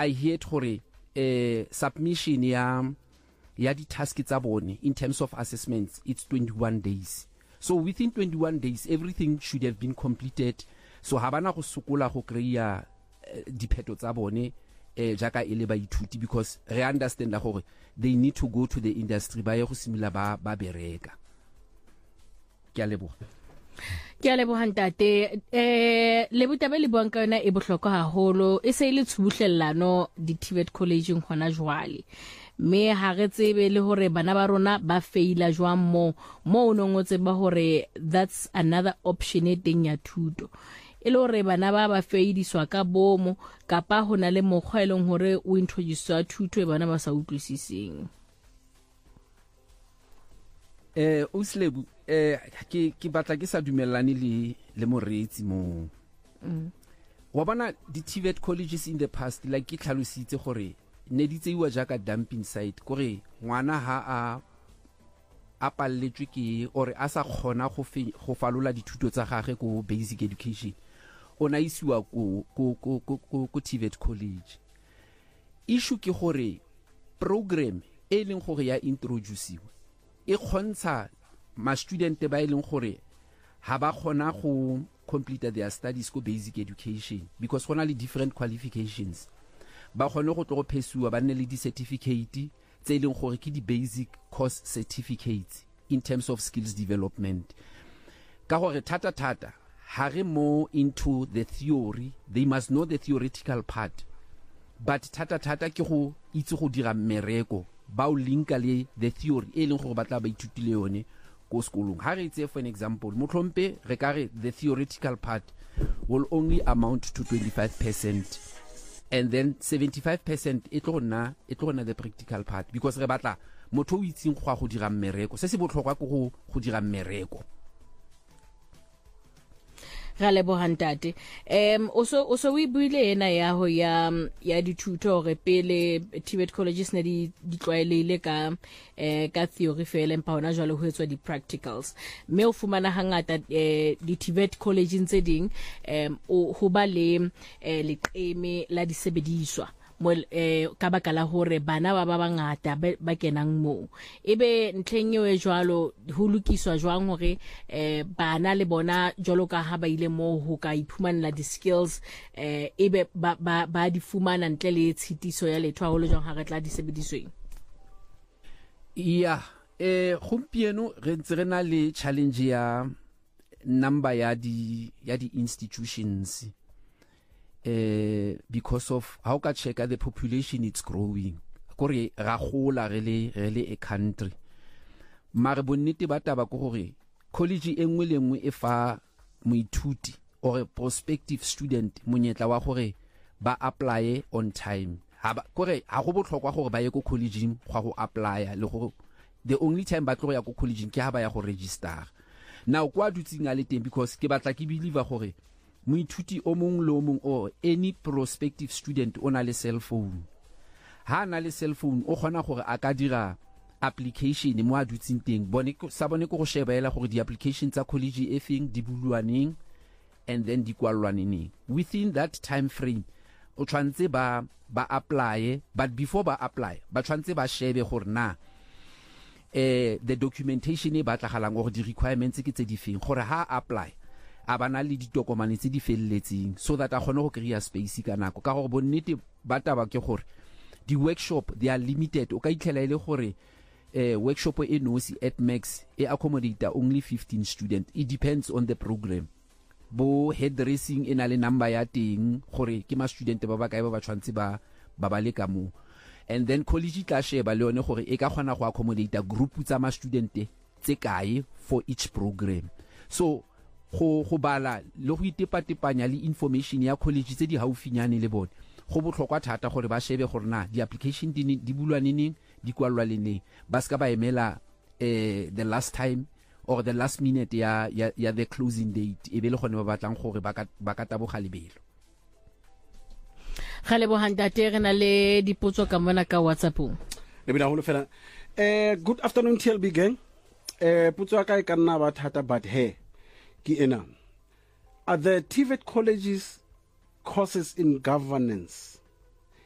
I heard gore submission ya di task tsa bone in terms of assessments, it's 21 days. So within 21 days everything should have been completed. So ha bana go sokola go kreya dipheto tsa bone jaka ele ba ithuti, because re understand gore they need to go to the industry ba ye go simula ba bereka. Ke a leboga. Ke a leboga ntate. Le botaba le buang ka yona e bohlokwa haholo, e se ile tshubuhlellano di TVET college ngwana jwale. Me ha re tsebe le hore bana ba rona ba faila jwang mo o nongotse ba hore that's another option e teng ya thuto. E le hore bana ba faidiswa ka bomo kapa hona le mokgwa eleng hore o introduce thuto e bana ba sa utlwisising. Uslebu ke batla ke sa dumellane le moreetsi mo. Wa bona di TVET colleges in the past, like ke tlhalositse gore ne di tseiwa jaka dumping site, kore ngwana ha a palletswe ke or a sa khona go falola dithuto tsa gagwe go basic education, ona isiwa ko TVET college. Issue ke gore program e leng gore ya introduciwa e khontsha ma student ba ileng gore ha ba khona go complete their studies ko basic education, because gona le different qualifications. Ba khone go tlo phesuwa ba nne le di certificate tse ileng gore ke di basic course certificates in terms of skills development. Ka gore thata ha re mo into the theory, they must know the theoretical part, but thata ke go itse go dira mmereko ba o linka le the theory e leng gore ba tla ba ithutile yone ko skolong. Ha re itse for an example motlhompe re ka re the theoretical part will only amount to 25%, and then 75% e tlo nna the practical part, because re batla motho o itseng go dira mmereko. Se se botlhokwa go dira mmereko. Ga leboga ntate. O we buile ena ya ho ya dithuto re pele TVET colleges ne di tlwaelele ka theory fela empa hona jwale ho etswa di practicals. Me o fumana hangata di TVET colleges tse ding ho ba le leqeme la disebediswa ka baka la hore bana ba bangata ba kenang mo. Ebe ntleng e jwalo ho lokiswa jwang hore bana le bona jwalo ka ha ba ile mo ho ka iphumanela di skills ebe ba di fumana ntle le tshitiso ya letho haholo jwang ha re tla di sebedisweng. Gompieno re ntse re na le challenge ya number ya di institutions. Because of how ka checka the population, it's growing. Kore ra gola re a country. Mare bonnete ba taba ko gore college engwe le engwe e fa moithuti or a prospective student monyetla wa gore ba apply on time. Kore ha go botlhokwa gore ba ye ko college go apply le gore the only time ba tlo ya ko college ke ha ba ya go register. Now kwa dutsing a le teng, because ke batla ke believe gore moithuti o mong le o mong or any prospective student o na le cell phone. Ha na le cell phone o kgona gore a ka dira application mo a dutsing teng, sa bone go shebela gore di application tsa college e feng di bulwaneng and then di kwalwaneng. Within that time frame o tshwantse ba apply, but before ba apply ba tshwantse ba shebe gore na the documentation e batlagalang gore di requirements ke tse di feng, gore ha apply a bana le ditokomane tse di felletseng, so that a kgone go kreya space ka nako. Ka gore bonnete ba taba ke gore di workshop they are limited. O ka itlhela ile gore workshop e nosi at max e accommodate only 15 students. It depends on the program. Bo headdressing ena le number ya teng gore ke ma student ba ba kae ba tshwantse ba le ka mo, and then college tla sheba le yone gore e ka kgona go accommodate group tsa ma student tse kae for each program. So go bala le go itepatepanya le information ya college tse di haufinyane le bone go botlhokwa thata gore ba shebe gore na di application di bulwaneng di kwalwa leneng, ba ska ba emela the last time or the last minute ya the closing date e be le gone ba batlang gore ba ka taboga lebelo. Ga le bohantate re na le dipotso ka mona ka WhatsApp. Le bina holo fela. Good afternoon TLB gang. Potso ya ka e ka nna ba thata but are the TVET colleges courses in governance